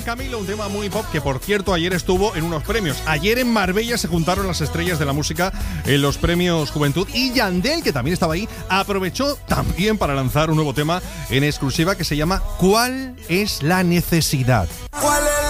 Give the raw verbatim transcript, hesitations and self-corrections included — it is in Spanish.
Camilo, un tema muy pop que, por cierto, ayer estuvo en unos premios. Ayer en Marbella se juntaron las estrellas de la música en los premios Juventud, y Yandel, que también estaba ahí, aprovechó también para lanzar un nuevo tema en exclusiva que se llama ¿Cuál es la necesidad? ¿Cuál es